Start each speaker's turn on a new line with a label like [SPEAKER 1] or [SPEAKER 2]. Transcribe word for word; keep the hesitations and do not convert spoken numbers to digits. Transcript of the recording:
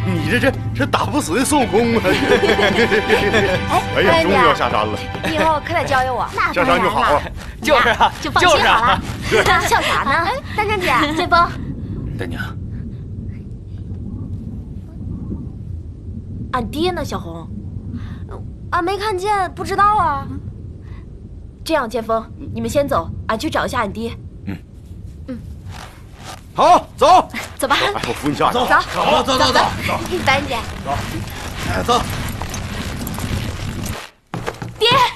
[SPEAKER 1] 你这这这打不死的孙悟空啊！哎呀，终于要下山了。
[SPEAKER 2] 你以后可得教育我。
[SPEAKER 1] 下山就好啊。
[SPEAKER 3] 就是啊，
[SPEAKER 2] 就放心好了。笑啥呢？大娘姐，这风。
[SPEAKER 3] 大娘，
[SPEAKER 2] 俺爹呢？小红，俺没看见，不知道啊。这样，剑锋，你们先走，俺去找一下俺爹。
[SPEAKER 1] 嗯嗯。好，走。
[SPEAKER 2] 走吧。
[SPEAKER 1] 哎，我扶你下去。
[SPEAKER 2] 走
[SPEAKER 4] 走走走走走。
[SPEAKER 2] 大娘姐。
[SPEAKER 4] 走。哎，走。
[SPEAKER 2] 爹。